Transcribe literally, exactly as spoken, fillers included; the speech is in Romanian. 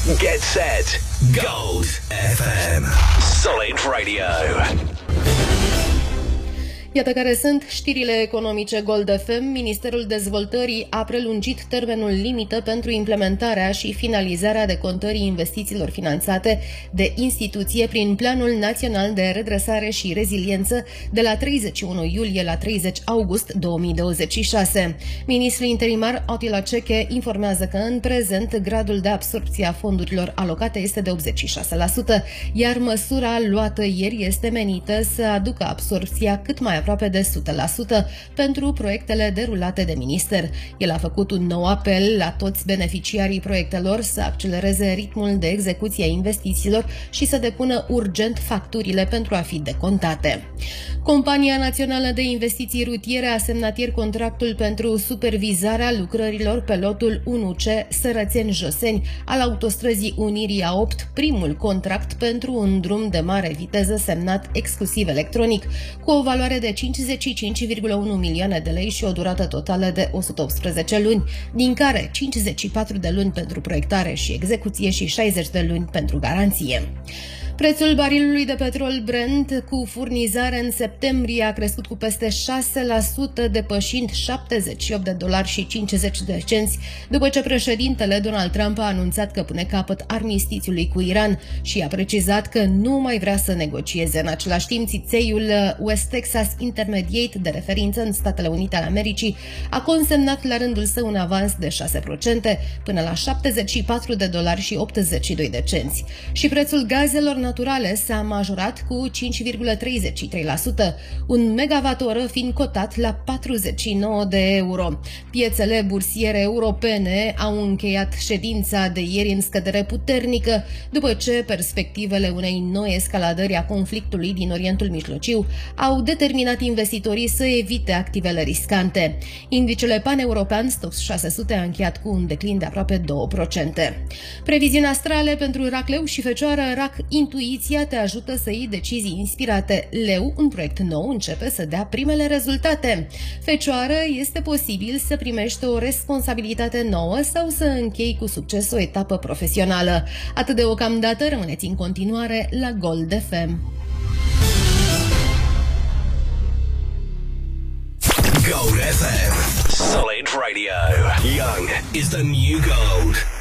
Get set. Gold F M. Solid Radio. Iată care sunt știrile economice Gold F M. Ministerul Dezvoltării a prelungit termenul limită pentru implementarea și finalizarea decontării investițiilor finanțate de instituție prin Planul Național de Redresare și Reziliență de la treizeci și unu iulie la treizeci august două mii douăzeci și șase. Ministrul interimar Attila Ceche informează că în prezent gradul de absorbție a fondurilor alocate este de optzeci și șase la sută, iar măsura luată ieri este menită să aducă absorbția cât mai aproape de o sută la sută pentru proiectele derulate de minister. El a făcut un nou apel la toți beneficiarii proiectelor să accelereze ritmul de execuție a investițiilor și să depună urgent facturile pentru a fi decontate. Compania Națională de Investiții Rutiere a semnat ieri contractul pentru supervizarea lucrărilor pe lotul unu C Sărățeni-Joseni al autostrăzii Unirii A opt, primul contract pentru un drum de mare viteză semnat exclusiv electronic, cu o valoare de cincizeci și cinci virgulă unu milioane de lei și o durată totală de o sută optsprezece luni, din care cincizeci și patru de luni pentru proiectare și execuție și șaizeci de luni pentru garanție. Prețul barilului de petrol Brent cu furnizare în septembrie a crescut cu peste șase la sută, depășind șaptezeci și opt de dolari și cincizeci de cenți, după ce președintele Donald Trump a anunțat că pune capăt armistițiului cu Iran și a precizat că nu mai vrea să negocieze. În același timp, țițeiul West Texas Intermediate, de referință în Statele Unite ale Americii, a consemnat la rândul său un avans de șase la sută până la șaptezeci și patru de dolari și optzeci și doi de cenți. Și prețul gazelor naturale s-a majorat cu cinci virgulă treizeci și trei la sută, un megawatt-oră fiind cotat la patruzeci și nouă de euro. Piețele bursiere europene au încheiat ședința de ieri în scădere puternică, după ce perspectivele unei noi escaladări a conflictului din Orientul Mijlociu au determinat investitorii să evite activele riscante. Indicele paneuropean Stoxx șase sute a încheiat cu un declin de aproape două la sută. Previziuni astrale pentru Racleu și Fecioară. Rac, intuiția te ajută să iei decizii inspirate. Leu, un proiect nou începe să dea primele rezultate. Fecioară, este posibil să primești o responsabilitate nouă sau să închei cu succes o etapă profesională. Atât deocamdată, rămâneți în continuare la Gold F M. Gold F M. Solid Radio. Young is the new gold.